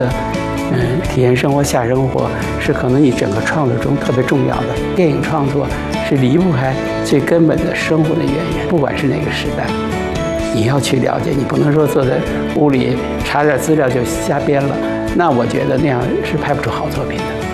体验生活、下生活是可能你整个创作中特别重要的。电影创作是离不开最根本的生活的渊源，不管是哪个时代，你要去了解，你不能说坐在屋里查点资料就瞎编了，那我觉得那样是拍不出好作品的。